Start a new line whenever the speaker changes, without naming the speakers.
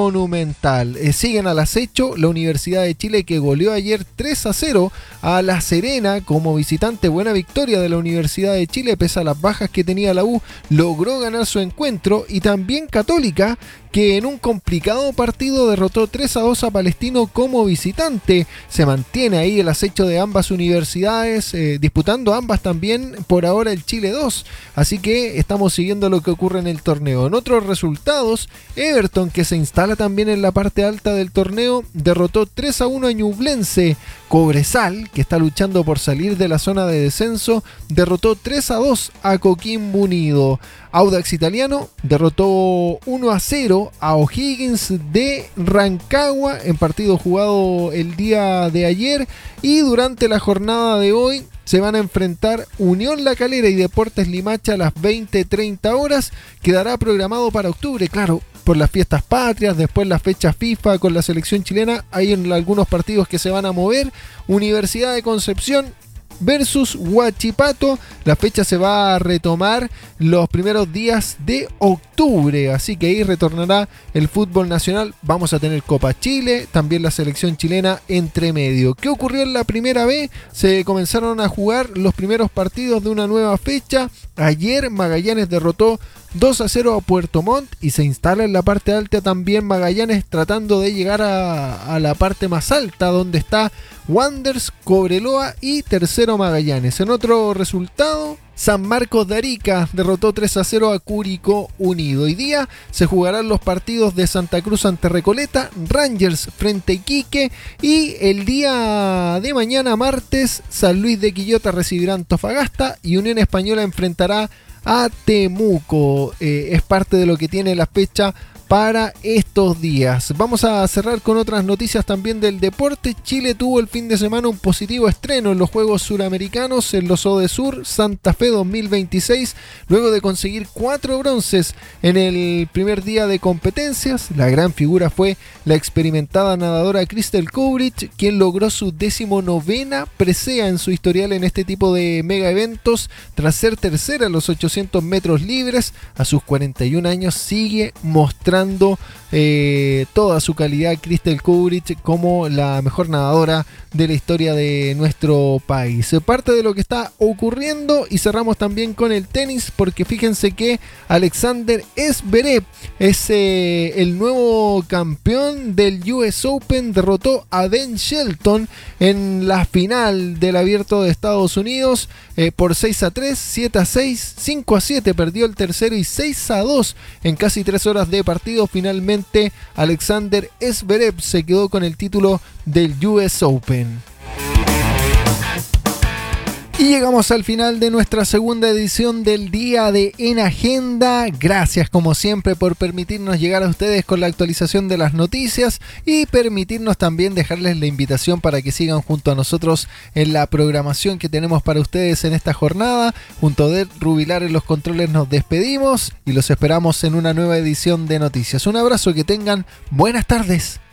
Monumental. Siguen al acecho la Universidad de Chile, que goleó ayer 3-0 a La Serena como visitante. Buena victoria de la Universidad de Chile, pese a las bajas que tenía la U, logró ganar su encuentro. Y también Católica, que en un complicado partido derrotó 3-2 a Palestino como visitante. Se mantiene ahí el acecho de ambas universidades, disputando ambas también por ahora el Chile 2. Así que estamos siguiendo lo que ocurre en el torneo. En otros resultados, Everton, que se instala también en la parte alta del torneo, derrotó 3-1 a Ñublense. Cobresal, que está luchando por salir de la zona de descenso, derrotó 3-2 a Coquimbo Unido. Audax Italiano derrotó 1-0 a O'Higgins de Rancagua en partido jugado el día de ayer. Y durante la jornada de hoy se van a enfrentar Unión La Calera y Deportes Limache a las 20:30 horas. Quedará programado para octubre, claro, por las fiestas patrias, después las fechas FIFA con la selección chilena. Hay algunos partidos que se van a mover. Universidad de Concepción versus Huachipato. La fecha se va a retomar los primeros días de octubre, así que ahí retornará el fútbol nacional. Vamos a tener Copa Chile, también la selección chilena entre medio. ¿Qué ocurrió en la primera B? Se comenzaron a jugar los primeros partidos de una nueva fecha. Ayer Magallanes derrotó 2-0 a Puerto Montt y se instala en la parte alta también Magallanes, tratando de llegar a la parte más alta, donde está Wanderers, Cobreloa y tercero Magallanes. En otro resultado, San Marcos de Arica derrotó 3-0 a Curicó Unido. Hoy día se jugarán los partidos de Santa Cruz ante Recoleta, Rangers frente a Iquique, y el día de mañana, martes, San Luis de Quillota recibirá Antofagasta y Unión Española enfrentará a Temuco. Es parte de lo que tiene la fecha para estos días. Vamos a cerrar con otras noticias también del deporte. Chile tuvo el fin de semana un positivo estreno en los Juegos Suramericanos en los Odesur Santa Fe 2026, luego de conseguir 4 bronces en el primer día de competencias. La gran figura fue la experimentada nadadora Crystal Kovrich, quien logró su 19ª presea en su historial en este tipo de mega eventos, tras ser tercera en los 800 metros libres. A sus 41 años sigue mostrando toda su calidad Crystal Kovrich como la mejor nadadora de la historia de nuestro país. Parte de lo que está ocurriendo, y cerramos también con el tenis, porque fíjense que Alexander Zverev es el nuevo campeón del US Open. Derrotó a Ben Shelton en la final del Abierto de Estados Unidos por 6-3, 7-6, 5-7, perdió el tercero, y 6-2 en casi 3 horas de partido. Finalmente Alexander Zverev se quedó con el título del US Open. Y llegamos al final de nuestra segunda edición del Día de En Agenda. Gracias como siempre por permitirnos llegar a ustedes con la actualización de las noticias y permitirnos también dejarles la invitación para que sigan junto a nosotros en la programación que tenemos para ustedes en esta jornada. Junto a Odette Rubilar en los controles nos despedimos y los esperamos en una nueva edición de noticias. Un abrazo, que tengan buenas tardes.